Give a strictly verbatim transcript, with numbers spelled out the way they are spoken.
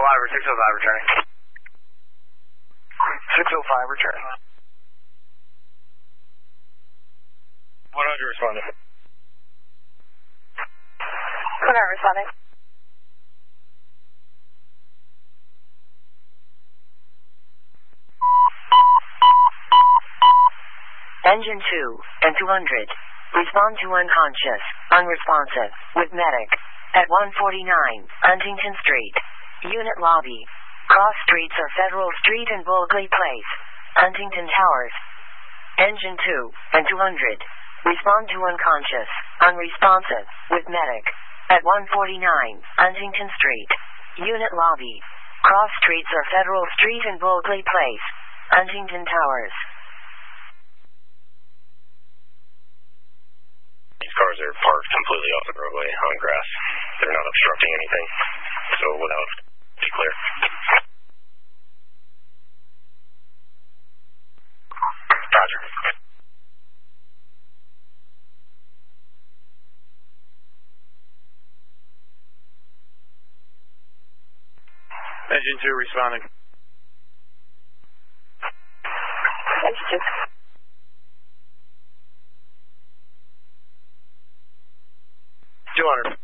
Flyover six oh five returning. six oh five returning. one hundred responding. one hundred responding. Engine two and two hundred. Respond to unconscious, unresponsive, with medic. At one forty-nine, Huntington Street. Unit lobby. Cross streets are Federal Street and Bulkley Place. Huntington Towers. Engine two and two hundred. Respond to unconscious, unresponsive, with medic. At one forty-nine, Huntington Street. Unit lobby. Cross streets are Federal Street and Bulkley Place. Huntington Towers. These cars are parked completely off the roadway on grass. They're not obstructing anything, so without be clear. Roger. Engine two responding. Engine two. two hundred.